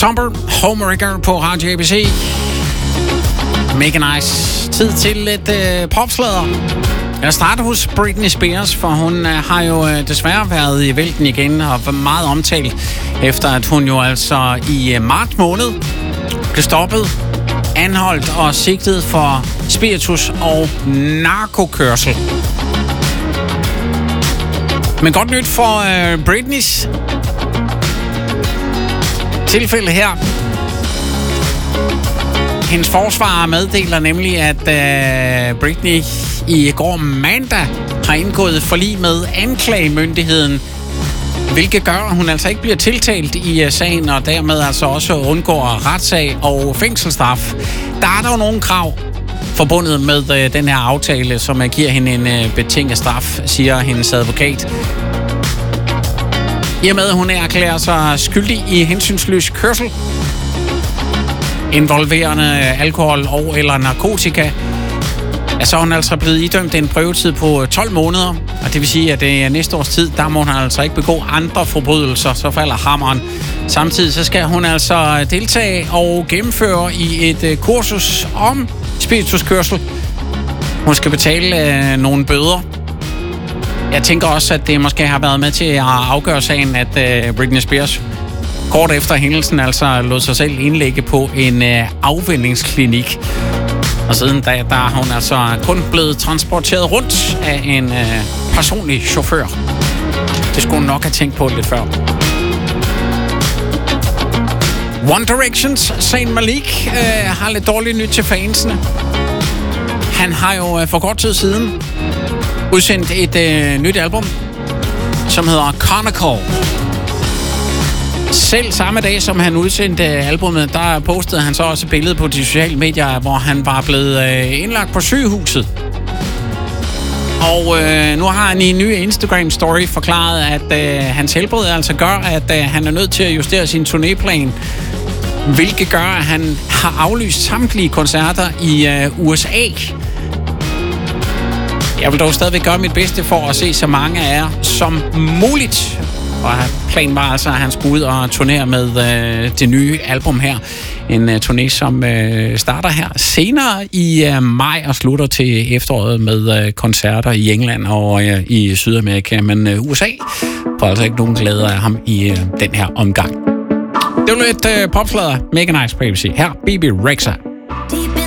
Tomber, Homewrecker på Radio ABC. Mega nice. Tid til lidt popslader. Jeg starter hos Britney Spears, for hun har jo desværre været i vælten igen og var meget omtalt, efter at hun jo altså i marts måned blev stoppet, anholdt og sigtet for spiritus og narkokørsel. Men godt nyt for Britneys tilfælde her. Hendes forsvarer meddeler nemlig, at Britney i går mandag har indgået forlig med anklagemyndigheden, hvilket gør, at hun altså ikke bliver tiltalt i sagen, og dermed altså også undgår retssag og fængselsstraf. Der er dog nogle krav forbundet med den her aftale, som giver hende en betinget straf, siger hendes advokat. I og med, at hun erklærer sig skyldig i hensynsløs kørsel, involverende alkohol og eller narkotika, så er hun altså blevet idømt en prøvetid på 12 måneder, og det vil sige, at næste års tid, der må hun altså ikke begå andre forbrydelser, så falder hammeren. Samtidig så skal hun altså deltage og gennemføre i et kursus om spirituskørsel. Hun skal betale nogle bøder. Jeg tænker også, at det måske har været med til at afgøre sagen, at Britney Spears kort efter hændelsen altså lod sig selv indlægge på en afvænningsklinik. Og siden da, der er hun altså kun blevet transporteret rundt af en personlig chauffør. Det skulle hun nok have tænkt på lidt før. One Directions Zayn Malik har lidt dårligt nyt til fansene. Han har jo for kort tid siden udsendt et nyt album, som hedder Chronicle. Selv samme dag, som han udsendte albumet, der postede han så også et billede på de sociale medier, hvor han var blevet indlagt på sygehuset. Og nu har han i en ny Instagram-story forklaret, at hans helbred altså gør, at han er nødt til at justere sin turnéplan, hvilket gør, at han har aflyst samtlige koncerter i USA. Jeg vil dog stadigvæk gøre mit bedste for at se så mange af jer som muligt. Og planen var altså, at han skulle ud og turnere med det nye album her. En turné, som starter her senere i maj og slutter til efteråret med koncerter i England og i Sydamerika. Men USA får altså ikke nogen glæde af ham i den her omgang. Det var lidt popslader. Mega nice på ABC. Her, Bebe Rexha.